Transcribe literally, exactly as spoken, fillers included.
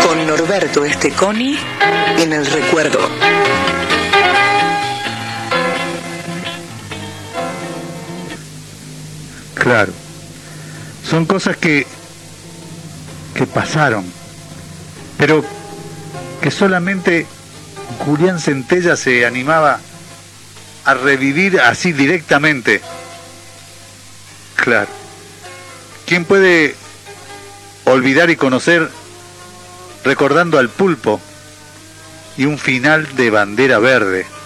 con Norberto Esteconi en el recuerdo. Claro, son cosas que que pasaron, pero que solamente Julián Centella se animaba a revivir así directamente. Claro, ¿quién puede olvidar y conocer recordando al Pulpo y un final de Bandera Verde?